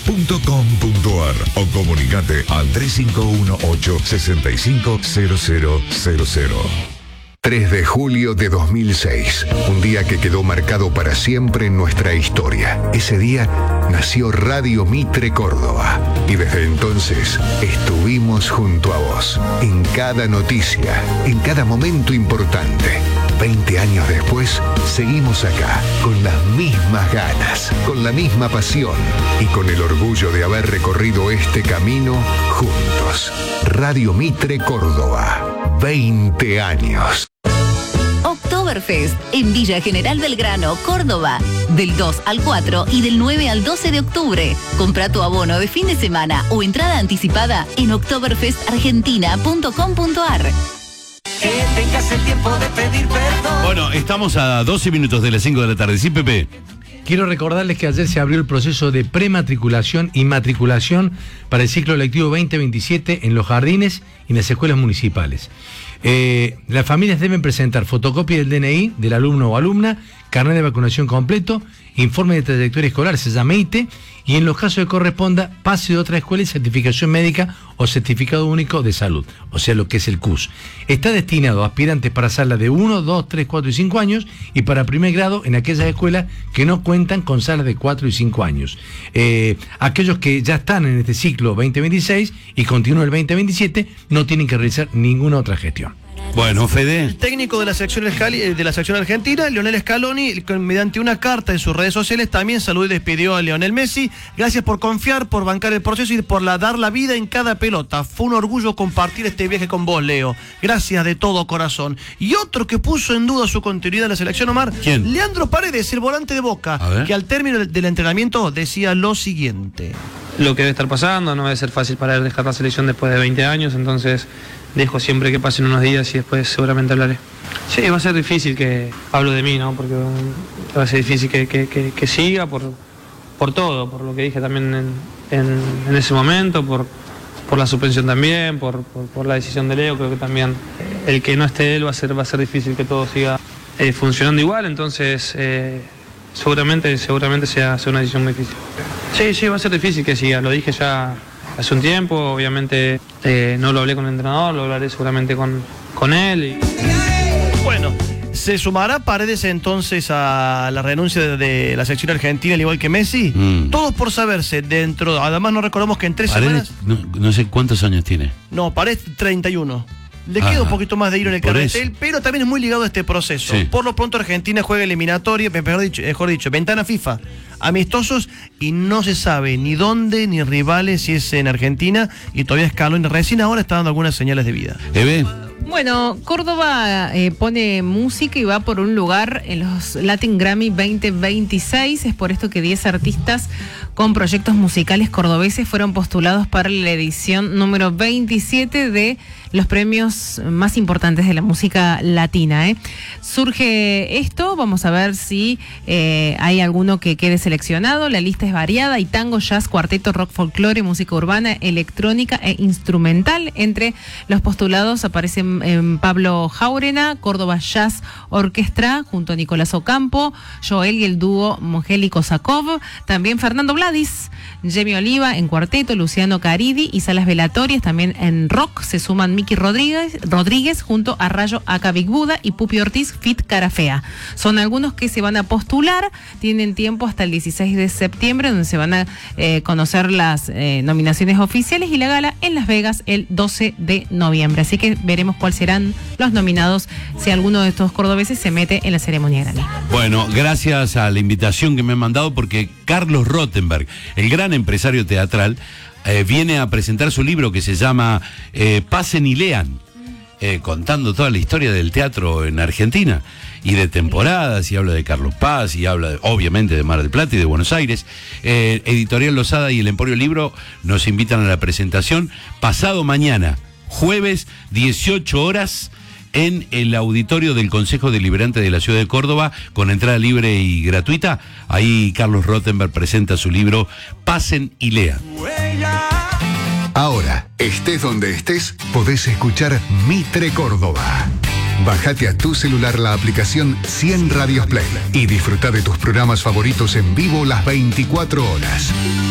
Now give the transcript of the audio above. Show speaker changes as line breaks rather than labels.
mitre.com.ar o comunicate al 3518-650000. 3 de julio de 2006, un día que quedó marcado para siempre en nuestra historia. Ese día nació Radio Mitre Córdoba y desde entonces estuvimos junto a vos, en cada noticia, en cada momento importante. 20 años después, seguimos acá, con las mismas ganas, con la misma pasión y con el orgullo de haber recorrido este camino juntos. Radio Mitre Córdoba, 20 años.
Oktoberfest en Villa General Belgrano, Córdoba, del 2 al 4 y del 9 al 12 de octubre. Compra tu abono de fin de semana o entrada anticipada en oktoberfestargentina.com.ar.
Que tengas el tiempo de pedir perdón.
Bueno, estamos a 12 minutos de las 5 de la tarde. Sí, Pepe.
Quiero recordarles que ayer se abrió el proceso de prematriculación y matriculación para el ciclo lectivo 2027 en los jardines y en las escuelas municipales. Las familias deben presentar fotocopia del DNI del alumno o alumna, carnet de vacunación completo, informe de trayectoria escolar, se llama ITE, y en los casos que corresponda, pase de otra escuela y certificación médica o certificado único de salud, o sea, lo que es el CUS. Está destinado a aspirantes para salas de 1, 2, 3, 4 y 5 años y para primer grado en aquellas escuelas que no cuentan con salas de 4 y 5 años. Aquellos que ya están en este ciclo 2026 y continúan el 2027 no tienen que realizar ninguna otra gestión.
Bueno, Fede.
El técnico de la selección argentina, Lionel Scaloni, mediante una carta en sus redes sociales, también saludó y despidió a Lionel Messi. Gracias por confiar, por bancar el proceso y por dar la vida en cada pelota. Fue un orgullo compartir este viaje con vos, Leo. Gracias de todo corazón. Y otro que puso en duda su continuidad en la selección, Omar.
¿Quién?
Leandro Paredes, el volante de Boca, que al término del entrenamiento decía lo siguiente.
Lo que debe estar pasando, no debe ser fácil para él dejar la selección después de 20 años, entonces dejo siempre que pasen unos días y después seguramente hablaré. Sí, va a ser difícil que hablo de mí, ¿no? Porque va a ser difícil que siga por todo, por lo que dije también en ese momento, por la suspensión también, por la decisión de Leo. Creo que también el que no esté él va a ser difícil que todo siga funcionando igual, entonces seguramente sea una decisión muy difícil. Sí, va a ser difícil que siga, lo dije ya hace un tiempo, obviamente no lo hablé con el entrenador, lo hablaré seguramente con él.
Bueno, ¿se sumará Paredes entonces a la renuncia de la selección argentina al igual que Messi? Todos por saberse dentro, además no recordamos que en 3
Paredes,
semanas...
no sé cuántos años tiene.
No, Paredes 31. Le queda un poquito más de hilo en el cartel, pero también es muy ligado a este proceso. Sí. Por lo pronto Argentina juega eliminatoria, mejor dicho, ventana FIFA, amistosos, y no se sabe ni dónde ni rivales, si es en Argentina, y todavía Scaloni recién ahora está dando algunas señales de vida.
Bueno, Córdoba pone música y va por un lugar en los Latin Grammy 2026. Es por esto que 10 artistas con proyectos musicales cordobeses fueron postulados para la edición número 27 de los premios más importantes de la música latina. Surge esto, vamos a ver si hay alguno que quede seleccionado. La lista es variada, hay tango, jazz, cuarteto, rock, folclore, música urbana, electrónica e instrumental. Entre los postulados aparecen Pablo Jáurena, Córdoba Jazz Orquestra, junto a Nicolás Ocampo, Joel y el dúo Mongélico Sakov, también Fernando Vladis, Jamie Oliva en cuarteto, Luciano Caridi y Salas Velatorias. También en rock se suman Miki Rodríguez junto a Rayo Aka Big Buda y Pupi Ortiz Fit Carafea. Son algunos que se van a postular, tienen tiempo hasta el 16 de septiembre, donde se van a conocer las nominaciones oficiales, y la gala en Las Vegas el 12 de noviembre. Así que veremos cuáles serán los nominados, si alguno de estos cordobeses se mete en la ceremonia Grammy.
Bueno, gracias a la invitación que me han mandado, porque Carlos Rottenberg, el gran empresario teatral, viene a presentar su libro que se llama Pasen y Lean, contando toda la historia del teatro en Argentina y de temporadas, y habla de Carlos Paz, y habla obviamente de Mar del Plata y de Buenos Aires. Editorial Losada y el Emporio Libro nos invitan a la presentación pasado mañana, jueves, 18 horas, en el auditorio del Consejo Deliberante de la Ciudad de Córdoba, con entrada libre y gratuita. Ahí Carlos Rottenberg presenta su libro Pasen y Lean.
Ahora, estés donde estés, podés escuchar Mitre Córdoba. Bájate a tu celular la aplicación 100 Radios Play y disfruta de tus programas favoritos en vivo las 24 horas.